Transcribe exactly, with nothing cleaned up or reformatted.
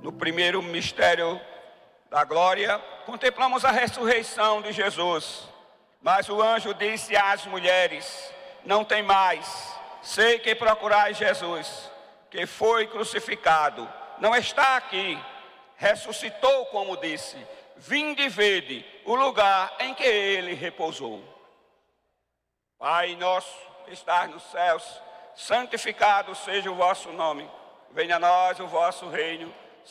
no primeiro mistério da glória, contemplamos a ressurreição de Jesus. Mas o anjo disse às mulheres: não tem mais, sei que procurais Jesus, que foi crucificado. Não está aqui, ressuscitou, como disse. Vinde e vede o lugar em que ele repousou. Pai nosso que estás nos céus, santificado seja o vosso nome. Venha a nós o vosso reino.